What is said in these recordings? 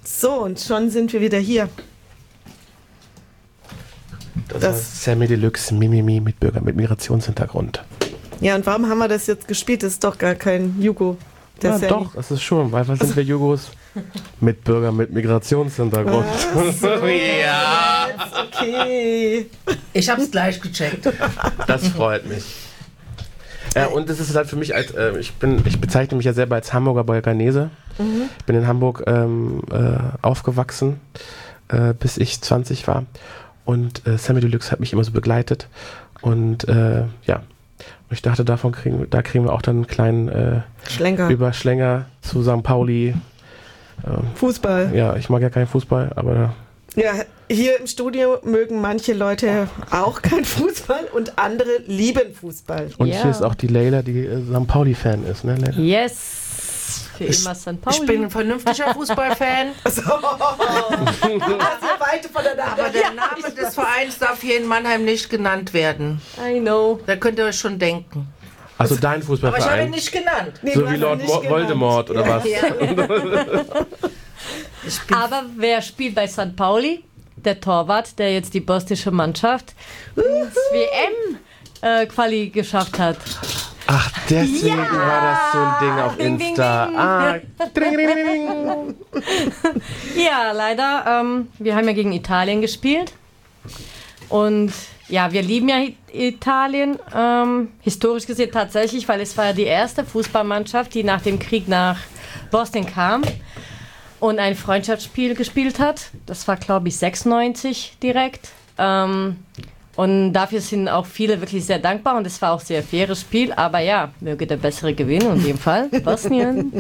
So, und schon sind wir wieder hier. Das ist Samy Deluxe Mimimi mit Bürger mit Migrationshintergrund. Ja, und warum haben wir das jetzt gespielt? Das ist doch gar kein Jugo. Ja, doch, das ist schon, weil was sind wir Jugos? Mit Bürger mit Migrationshintergrund. Ja. Okay. Ich hab's gleich gecheckt. Das freut mich. Und es ist halt für mich, ich bezeichne mich ja selber als Hamburger Balkanese. Ich bin in Hamburg aufgewachsen, bis ich 20 war. Und Samy Deluxe hat mich immer so begleitet. Und ich dachte, da kriegen wir auch dann einen kleinen Überschlänger zu St. Pauli. Fußball. Ja, ich mag ja keinen Fußball, aber... Ja, hier im Studio mögen manche Leute auch keinen Fußball und andere lieben Fußball. Und hier ist auch die Leila, die St. Pauli-Fan ist, ne, Leila? Yes! Für immer St. Pauli. Ich bin ein vernünftiger Fußballfan. So. Weite voneinander. Aber der Name des Vereins darf hier in Mannheim nicht genannt werden. I know. Da könnt ihr euch schon denken. Also dein Fußballverein? Aber ich habe ihn nicht genannt. Nee, so wie Lord Voldemort oder was? Ja. Aber wer spielt bei St. Pauli? Der Torwart, der jetzt die bosnische Mannschaft ins WM-Quali geschafft hat. Ach, deswegen war das so ein Ding auf Ding, Insta. ding, ding. Ja, leider. Wir haben ja gegen Italien gespielt. Und ja, wir lieben ja Italien. Historisch gesehen tatsächlich, weil es war ja die erste Fußballmannschaft, die nach dem Krieg nach Bosnien kam und ein Freundschaftsspiel gespielt hat. Das war, glaube ich, 96 direkt. Und dafür sind auch viele wirklich sehr dankbar und es war auch ein sehr faires Spiel. Aber ja, möge der Bessere gewinnen, in dem Fall Bosnien.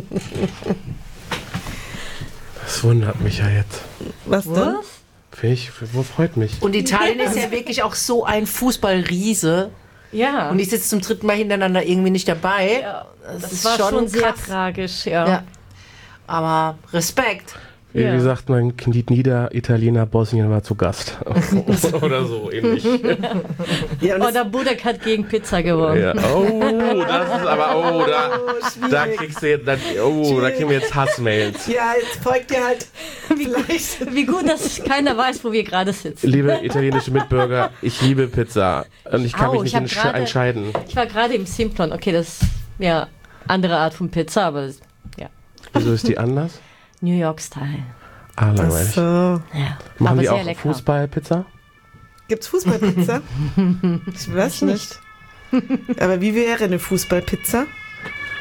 Das wundert mich ja jetzt. Was denn? Wo freut mich? Und Italien ist ja wirklich auch so ein Fußballriese. Ja. Und ich sitze zum 3. Mal hintereinander irgendwie nicht dabei. Ja, das ist war schon sehr krass. tragisch, ja. Aber Respekt. Wie sagt man, kniet nieder, Italiener, Bosnien war zu Gast. Oder so ähnlich. Ja, Oder Budek hat gegen Pizza gewonnen. Ja. Oh, das ist aber, da kriegst du jetzt, da kriegen wir jetzt Hassmails. Ja, jetzt folgt dir halt vielleicht. Wie gut, dass keiner weiß, wo wir gerade sitzen. Liebe italienische Mitbürger, ich liebe Pizza. Und ich kann mich nicht entscheiden. Ich war gerade im Simplon. Okay, das ist ja andere Art von Pizza, aber ja. Wieso ist die anders? New York-Style. Ah, langweilig. So. Ja. Machen aber die sehr auch lecker. Fußballpizza? Gibt's Fußballpizza? Ich weiß nicht. Aber wie wäre eine Fußballpizza?